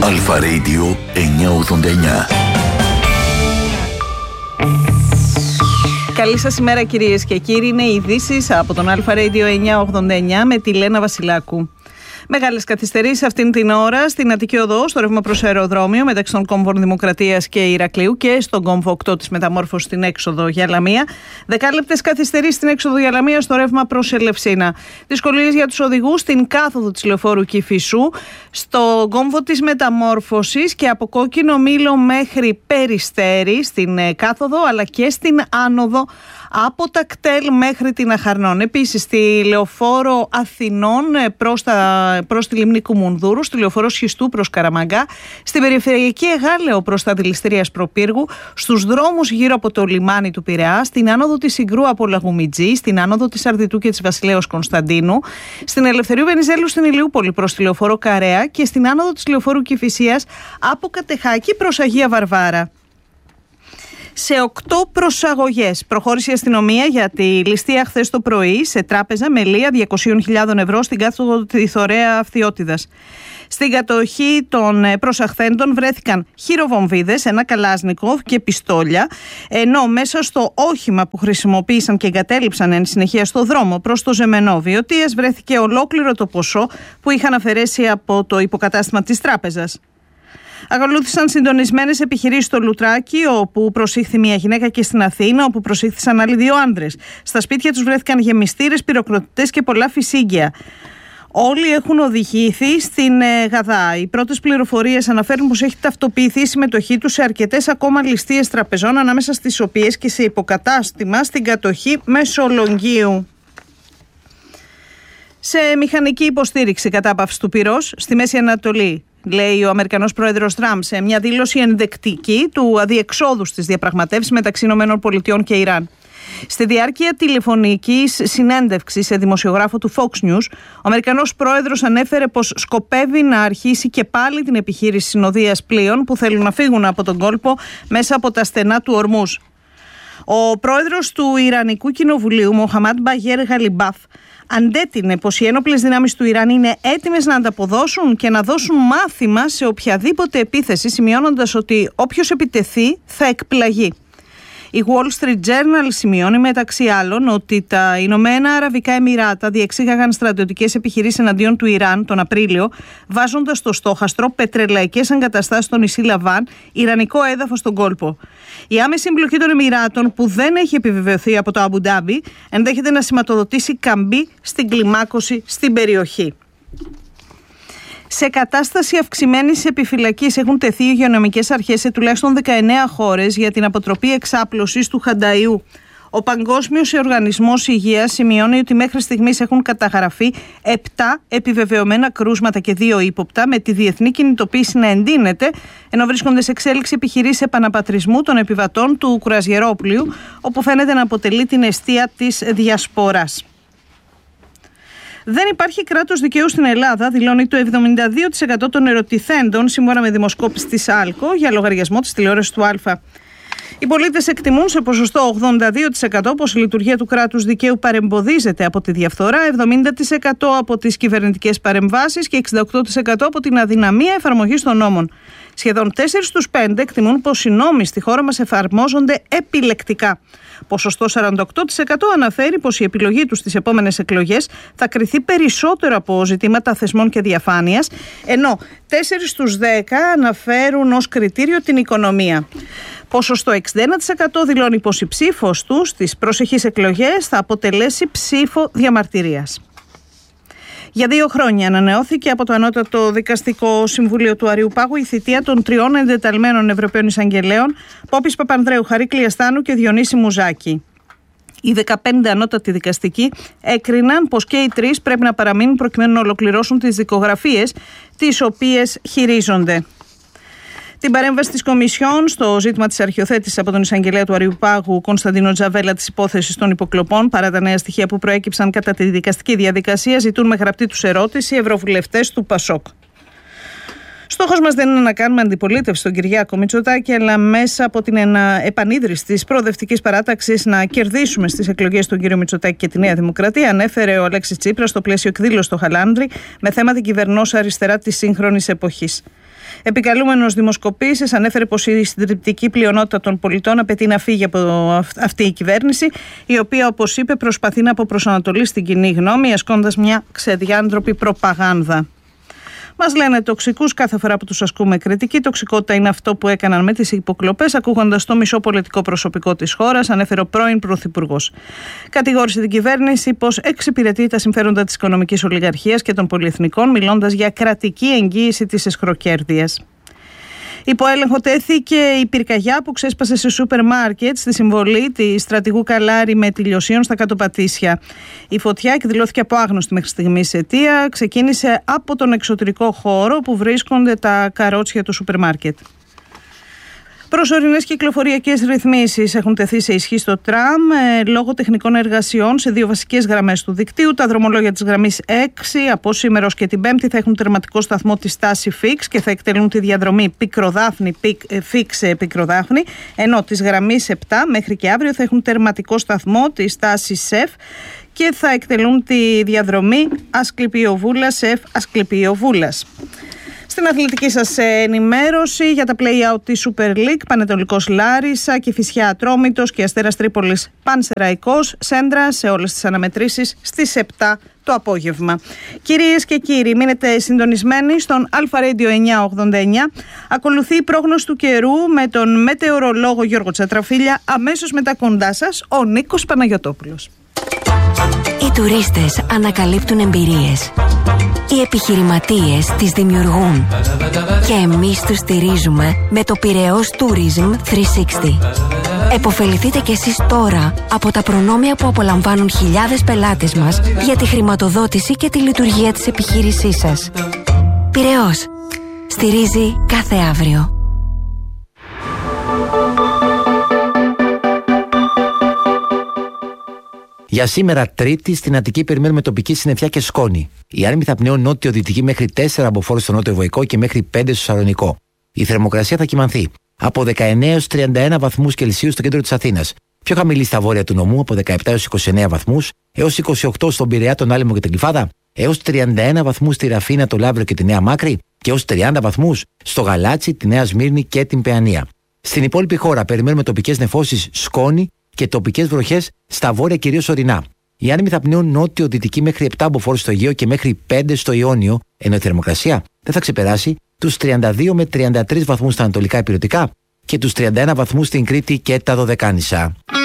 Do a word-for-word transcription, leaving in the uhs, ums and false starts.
Αλφα Radio εννιακόσια ογδόντα εννιά. Καλή σας ημέρα κυρίες και κύριοι, είναι οι ειδήσεις από τον Αλφα Radio εννιακόσια ογδόντα εννιά με τη Λένα Βασιλάκου. Μεγάλες καθυστερήσεις αυτήν την ώρα στην Αττική Οδό, στο ρεύμα προς αεροδρόμιο μεταξύ των κόμβων Δημοκρατίας και Ηρακλείου και στον κόμβο οκτώ της Μεταμόρφωσης στην έξοδο για Λαμία. Δεκάλεπτες καθυστερήσεις στην έξοδο για Λαμία στο ρεύμα προς Ελευσίνα. Δυσκολίες για τους οδηγούς στην κάθοδο της λεωφόρου Κηφισού, στο κόμβο της Μεταμόρφωσης και από Κόκκινο Μήλο μέχρι Περιστέρι στην κάθοδο, αλλά και στην άνοδο από τα κτέλ μέχρι την Αχαρνών. Επίσης στη λεωφόρο Αθηνών προς, τα, προς τη λίμνη Κουμουνδούρου, στη λεωφόρο Σχιστού προς Καραμαγκά, στην περιφερειακή Εγάλεο προς τα δηληστήρια Προπύργου, στους δρόμους γύρω από το λιμάνι του Πειραιά, στην άνοδο της Συγκρού από Λαγουμιτζή, στην άνοδο της Αρδιτού και της Βασιλέως Κωνσταντίνου, στην Ελευθερίου Βενιζέλου στην Ηλιούπολη προς τη λεωφόρο Καρέα και στην άνοδο της λεωφόρου Κηφισίας από Κατεχάκη προς Αγία Βαρβάρα. Σε οκτώ προσαγωγές προχώρησε η αστυνομία για τη ληστεία χθες το πρωί σε τράπεζα με λία διακόσιες χιλιάδες ευρώ στην κάθοδο τη Θωρέα Αυθιώτιδας. Στην κατοχή των προσαχθέντων βρέθηκαν χειροβομβίδες, ένα καλάσνικοφ και πιστόλια, ενώ μέσα στο όχημα που χρησιμοποίησαν και εγκατέλειψαν εν συνεχεία στο δρόμο προς το Ζεμενό Βιωτίας βρέθηκε ολόκληρο το ποσό που είχαν αφαιρέσει από το υποκατάστημα της τράπεζας. Ακολούθησαν συντονισμένες επιχειρήσεις στο Λουτράκι, όπου προσήχθη μια γυναίκα, και στην Αθήνα, όπου προσήχθησαν άλλοι δύο άντρες. Στα σπίτια τους βρέθηκαν γεμιστήρες, πυροκροτητές και πολλά φυσίγγια. Όλοι έχουν οδηγηθεί στην ε, Γαδά. Οι πρώτες πληροφορίες αναφέρουν πως έχει ταυτοποιηθεί η συμμετοχή τους σε αρκετές ακόμα ληστείες τραπεζών, ανάμεσα στις οποίες και σε υποκατάστημα στην κατοχή Μεσολογγίου. Σε μηχανική υποστήριξη κατάπαυση του πυρός στη Μέση Ανατολή, λέει ο Αμερικανός πρόεδρος Τραμπ σε μια δήλωση ενδεικτική του αδιεξόδου στις διαπραγματεύσεις μεταξύ ΗΠΑ και Ιράν. Στη διάρκεια τηλεφωνικής συνέντευξης σε δημοσιογράφο του Fox News, ο Αμερικανός πρόεδρος ανέφερε πως σκοπεύει να αρχίσει και πάλι την επιχείρηση συνοδείας πλοίων που θέλουν να φύγουν από τον κόλπο μέσα από τα στενά του Ορμούζ. Ο πρόεδρος του Ιρανικού Κοινοβουλίου, Μοχαμάντ Μπαγέρ Γαλιμπάφ, αντέτεινε πως οι ένοπλες δυνάμεις του Ιράν είναι έτοιμες να ανταποδώσουν και να δώσουν μάθημα σε οποιαδήποτε επίθεση, σημειώνοντας ότι όποιος επιτεθεί θα εκπλαγεί. Η Wall Street Journal σημειώνει μεταξύ άλλων ότι τα Ηνωμένα Αραβικά Εμιράτα διεξήγαγαν στρατιωτικές επιχειρήσεις εναντίον του Ιράν τον Απρίλιο, βάζοντας στο στόχαστρο πετρελαϊκές εγκαταστάσεις στο νησί Λαβάν, ιρανικό έδαφος στον κόλπο. Η άμεση εμπλοκή των Εμιράτων, που δεν έχει επιβεβαιωθεί από το Αμπου Ντάμπι, ενδέχεται να σηματοδοτήσει καμπή στην κλιμάκωση στην περιοχή. Σε κατάσταση αυξημένης επιφυλακής έχουν τεθεί οι υγειονομικές αρχές σε τουλάχιστον δεκαεννέα χώρες για την αποτροπή εξάπλωσης του χανταϊού. Ο Παγκόσμιος Οργανισμός Υγείας σημειώνει ότι μέχρι στιγμής έχουν καταγραφεί επτά επιβεβαιωμένα κρούσματα και δύο ύποπτα, με τη διεθνή κινητοποίηση να εντείνεται, ενώ βρίσκονται σε εξέλιξη επιχειρήσεις επαναπατρισμού των επιβατών του κουραζιερόπλοιου, όπου φαίνεται να αποτελεί την εστία της διασποράς. Δεν υπάρχει κράτος δικαίου στην Ελλάδα, δηλώνει το εβδομήντα δύο τοις εκατό των ερωτηθέντων, σύμφωνα με δημοσκόπηση της ΑΛΚΟ για λογαριασμό της τηλεόρασης του Α. Οι πολίτες εκτιμούν σε ποσοστό ογδόντα δύο τοις εκατό πως η λειτουργία του κράτους δικαίου παρεμποδίζεται από τη διαφθορά, εβδομήντα τοις εκατό από τις κυβερνητικές παρεμβάσεις και εξήντα οκτώ τοις εκατό από την αδυναμία εφαρμογής των νόμων. Σχεδόν τέσσερα στους πέντε εκτιμούν πως οι νόμοι στη χώρα μας εφαρμόζονται επιλεκτικά. Ποσοστό σαράντα οκτώ τοις εκατό αναφέρει πως η επιλογή τους στις επόμενες εκλογές θα κριθεί περισσότερο από ζητήματα θεσμών και διαφάνειας, ενώ τέσσερα στους δέκα αναφέρουν ως κριτήριο την οικονομία. Ποσοστό εξήντα ένα τοις εκατό δηλώνει πως η ψήφος τους στις προσεχείς εκλογές θα αποτελέσει ψήφο διαμαρτυρίας. Για δύο χρόνια ανανεώθηκε από το Ανώτατο Δικαστικό Συμβούλιο του Αριουπάγου η θητεία των τριών εντεταλμένων Ευρωπαίων Εισαγγελέων, Πόπης Παπανδρέου, Χαρίκλη Αστάνου και Διονύση Μουζάκη. Οι δεκαπέντε ανώτατοι δικαστικοί έκριναν πως και οι τρεις πρέπει να παραμείνουν προκειμένου να ολοκληρώσουν τις δικογραφίες τις οποίες χειρίζονται. Την παρέμβαση της Κομισιόν στο ζήτημα της αρχιοθέτησης από τον εισαγγελέα του Αριουπάγου Κωνσταντίνο Τζαβέλα της υπόθεσης των υποκλοπών, παρά τα νέα στοιχεία που προέκυψαν κατά τη δικαστική διαδικασία, ζητούν με γραπτή τους ερώτηση ευρωβουλευτές του ΠΑΣΟΚ. Στόχος μας δεν είναι να κάνουμε αντιπολίτευση στον Κυριάκο Μητσοτάκη, αλλά μέσα από την επανίδρυση της προοδευτικής παράταξης να κερδίσουμε στις εκλογές τον κύριο Μητσοτάκη και τη Νέα Δημοκρατία, ανέφερε ο Αλέξης Τσίπρας στο πλαίσιο εκδήλωσης στο Χαλάνδρη με θέμα την κυβερνώσα αριστερά της σύγχρονης εποχής. Επικαλούμενος δημοσκοπήσεις, ανέφερε πως η συντριπτική πλειονότητα των πολιτών απαιτεί να φύγει από αυτή η κυβέρνηση, η οποία, όπως είπε, προσπαθεί να αποπροσανατολίσει την κοινή γνώμη, ασκώντας μια ξεδιάντροπη προπαγάνδα. Μας λένε τοξικούς κάθε φορά που τους ασκούμε κριτική. Τοξικότητα είναι αυτό που έκαναν με τις υποκλοπές, ακούγοντας το μισό πολιτικό προσωπικό της χώρας, ανέφερε ο πρώην πρωθυπουργός. Κατηγόρησε την κυβέρνηση πως εξυπηρετεί τα συμφέροντα της οικονομικής ολιγαρχίας και των πολυεθνικών, μιλώντας για κρατική εγγύηση της εσχροκέρδειας. Υπό έλεγχο τέθηκε η πυρκαγιά που ξέσπασε σε σούπερ μάρκετ στη συμβολή τη στρατηγού Καλάρη με τηλιοσίων στα Κάτω Πατήσια. Η φωτιά εκδηλώθηκε από άγνωστη μέχρι στιγμής αιτία. Ξεκίνησε από τον εξωτερικό χώρο που βρίσκονται τα καρότσια του σούπερ μάρκετ. Προσωρινές κυκλοφοριακές ρυθμίσεις έχουν τεθεί σε ισχύ στο τραμ ε, λόγω τεχνικών εργασιών σε δύο βασικές γραμμές του δικτύου. Τα δρομολόγια της γραμμής έξι από σήμερα ως και την Πέμπτη θα έχουν τερματικό σταθμό τη στάση Φίξ και θα εκτελούν τη διαδρομή Πικροδάφνη, Φίξ Πικροδάφνη, ενώ της γραμμής επτά μέχρι και αύριο θα έχουν τερματικό σταθμό τη στάση ΣΕΦ και θα εκτελούν τη διαδρομή Ασκληπιοβούλας ΣΕΦ Ασκληπιοβούλας. Στην αθλητική σας ενημέρωση για τα play-out της Super League, Πανετολικός Λάρισα, Κηφισιά Ατρόμητος και Αστέρας Τρίπολης Πανσεραϊκός, Σέντρα σε όλες τις αναμετρήσεις στις επτά το απόγευμα. Κυρίες και κύριοι, μείνετε συντονισμένοι στον Alpha Radio εννιακόσια ογδόντα εννιά. Ακολουθεί η πρόγνωση του καιρού με τον μετεωρολόγο Γιώργο Τσατραφίλια. Αμέσως μετά κοντά σας ο Νίκος Παναγιωτόπουλος. Οι τουρίστες ανακαλύπτουν εμπειρίες. Οι επιχειρηματίες τις δημιουργούν. Και εμείς τους στηρίζουμε με το Πειραιώς Tourism τριακόσια εξήντα. Εποφεληθείτε κι εσείς τώρα από τα προνόμια που απολαμβάνουν χιλιάδες πελάτες μας για τη χρηματοδότηση και τη λειτουργία της επιχείρησής σας. Πειραιώς. Στηρίζει κάθε αύριο. Για σήμερα, Τρίτη, στην Αττική περιμένουμε τοπική συννεφιά και σκόνη. Η άνεμοι θα πνέουν νότιο-δυτική μέχρι τέσσερα από φόρους στο νότιο Βοϊκό και μέχρι πέντε στο Σαλονικό. Η θερμοκρασία θα κυμανθεί από δεκαεννέα έως τριάντα ένα βαθμούς Κελσίου στο κέντρο της Αθήνας. Πιο χαμηλή στα βόρεια του νομού από δεκαεπτά έως είκοσι εννέα βαθμούς, έως είκοσι οκτώ στον Πειραιά, τον Άλυμο και την Κλιφάδα, έως τριάντα ένα βαθμούς στη Ραφίνα, το Λαύριο και τη Νέα Μάκρη και έως τριάντα βαθμούς στο Γαλάτσι, τη Νέα Σμύρνη και την Παιανία. Στην υπόλοιπη χώρα περιμένουμε τοπικές νεφώσεις, σκόνη και τοπικές βροχές στα βόρεια κυρίως ορεινά. Οι άνεμοι θα πνέουν νότιο-δυτική μέχρι επτά από φόρους στο Αιγαίο και μέχρι πέντε στο Ιόνιο, ενώ η θερμοκρασία δεν θα ξεπεράσει τους τριάντα δύο με τριάντα τρεις βαθμούς στα ανατολικά ηπειρωτικά και τους τριάντα ένα βαθμούς στην Κρήτη και τα Δωδεκάνησα.